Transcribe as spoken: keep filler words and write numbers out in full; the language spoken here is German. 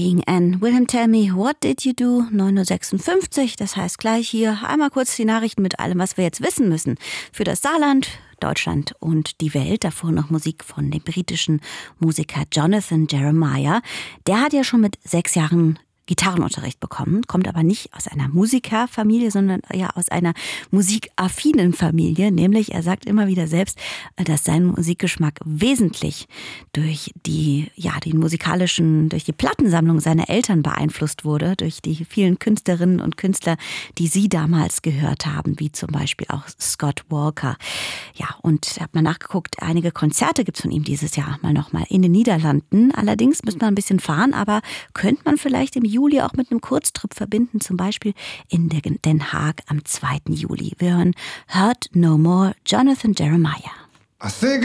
Being Anne. Will him tell me, what did you do? neun Uhr sechsundfünfzig, das heißt gleich hier einmal kurz die Nachrichten mit allem, was wir jetzt wissen müssen. Für das Saarland, Deutschland und die Welt. Davor noch Musik von dem britischen Musiker Jonathan Jeremiah. Der hat ja schon mit sechs Jahren Gitarrenunterricht bekommen, kommt aber nicht aus einer Musikerfamilie, sondern ja aus einer musikaffinen Familie. Nämlich, er sagt immer wieder selbst, dass sein Musikgeschmack wesentlich durch die, ja, den musikalischen, durch die Plattensammlung seiner Eltern beeinflusst wurde, durch die vielen Künstlerinnen und Künstler, die sie damals gehört haben, wie zum Beispiel auch Scott Walker. Ja, und da hat man nachgeguckt, einige Konzerte gibt es von ihm dieses Jahr mal nochmal in den Niederlanden. Allerdings müsste man ein bisschen fahren, aber könnte man vielleicht im Juli auch mit einem Kurztrip verbinden, zum Beispiel in Den Haag am zweiten Juli. Wir hören Hurt No More, Jonathan Jeremiah.